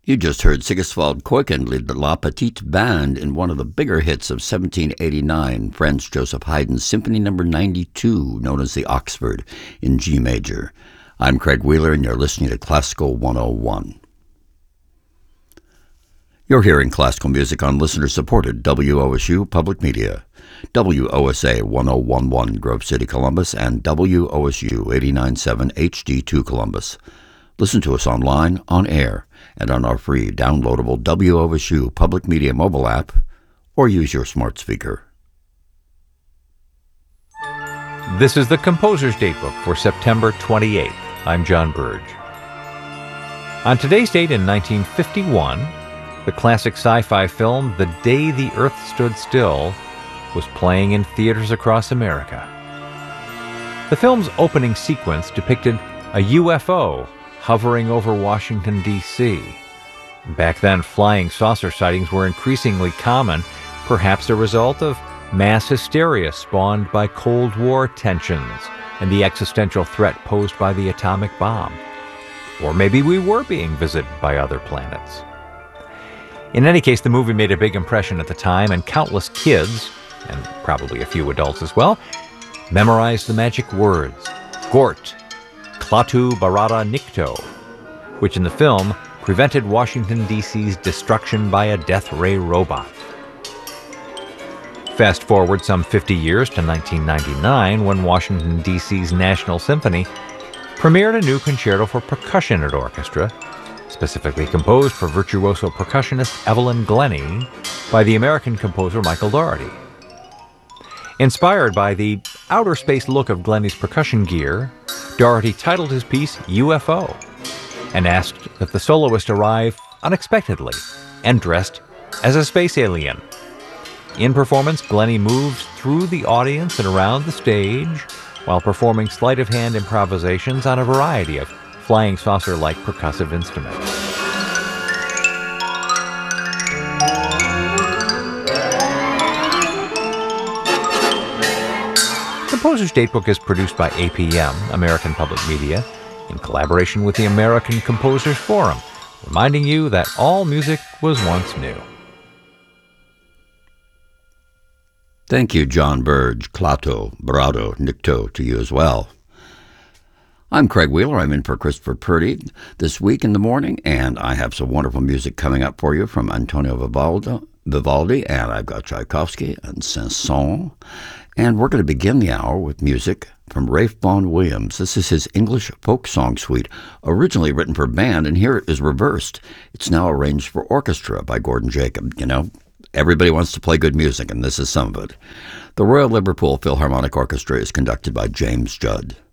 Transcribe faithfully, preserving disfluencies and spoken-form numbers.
You just heard Sigiswald Kuiken lead the La Petite Band in one of the bigger hits of seventeen eighty-nine, Franz Joseph Haydn's Symphony Number ninety-two, known as the Oxford, in G major. I'm Craig Wheeler, and you're listening to Classical one oh one. You're hearing classical music on listener-supported W O S U Public Media, W O S A ten eleven Grove City, Columbus, and W O S U eighty-nine point seven H D two Columbus. Listen to us online, on air, and on our free downloadable W O S U Public Media mobile app, or use your smart speaker. This is the Composer's Datebook for September twenty-eighth. I'm John Burge. On today's date in nineteen fifty-one, the classic sci-fi film The Day the Earth Stood Still was playing in theaters across America. The film's opening sequence depicted a U F O hovering over Washington, D C Back then, flying saucer sightings were increasingly common, perhaps a result of mass hysteria spawned by Cold War tensions and the existential threat posed by the atomic bomb. Or maybe we were being visited by other planets. In any case, the movie made a big impression at the time, and countless kids, and probably a few adults as well, memorized the magic words, Gort, Klaatu Barada Nikto, which in the film prevented Washington, D C's destruction by a death ray robot. Fast forward some fifty years to nineteen ninety-nine, when Washington, D C's National Symphony premiered a new concerto for percussion and orchestra, specifically composed for virtuoso percussionist Evelyn Glennie by the American composer Michael Daugherty. Inspired by the outer space look of Glennie's percussion gear, Daugherty titled his piece U F O and asked that the soloist arrive unexpectedly and dressed as a space alien. In performance, Glennie moves through the audience and around the stage while performing sleight-of-hand improvisations on a variety of flying saucer-like percussive instruments. Composer's Datebook is produced by A P M, American Public Media, in collaboration with the American Composers Forum, reminding you that all music was once new. Thank you, John Burge, Klaatu Barada Nikto, to you as well. I'm Craig Wheeler. I'm in for Christopher Purdy this week in the morning, and I have some wonderful music coming up for you from Antonio Vivaldi, Vivaldi and I've got Tchaikovsky and Saint-Saëns. And we're going to begin the hour with music from Ralph Vaughan Williams. This is his English folk song suite, originally written for band, and here it is reversed. It's now arranged for orchestra by Gordon Jacob. You know, everybody wants to play good music, and this is some of it. The Royal Liverpool Philharmonic Orchestra is conducted by James Judd.